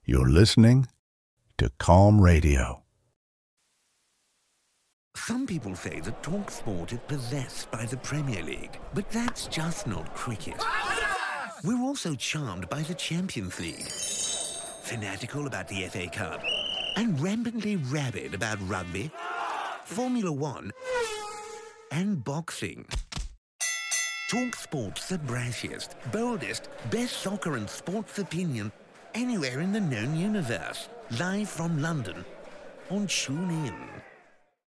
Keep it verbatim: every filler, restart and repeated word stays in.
You're listening to Calm Radio. Some people say that TalkSport is possessed by the Premier League, but that's just not cricket. We're also charmed by the Champions League, fanatical about the F A Cup, and rampantly rabid about rugby, Formula One, and boxing. TalkSport's the brashiest, boldest, best soccer and sports opinion anywhere in the known universe. Live from London on TuneIn.